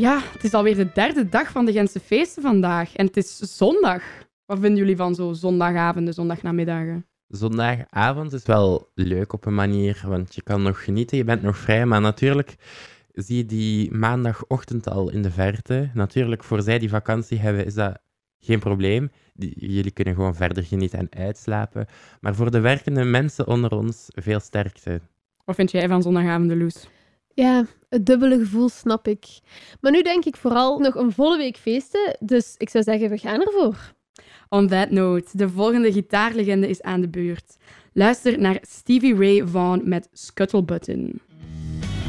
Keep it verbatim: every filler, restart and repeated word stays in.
Ja, het is alweer de derde dag van de Gentse feesten vandaag. En het is zondag. Wat vinden jullie van zo zondagavonden, zondagnamiddagen? Zondagavond is wel leuk op een manier, want je kan nog genieten, je bent nog vrij. Maar natuurlijk zie je die maandagochtend al in de verte. Natuurlijk, voor zij die vakantie hebben, is dat geen probleem. Die, jullie kunnen gewoon verder genieten en uitslapen. Maar voor de werkende mensen onder ons, veel sterkte. Wat vind jij van zondagavonden, Loes? Ja, het dubbele gevoel snap ik. Maar nu denk ik vooral nog een volle week feesten, dus ik zou zeggen, we gaan ervoor. On that note, de volgende gitaarlegende is aan de beurt. Luister naar Stevie Ray Vaughan met Scuttle Button.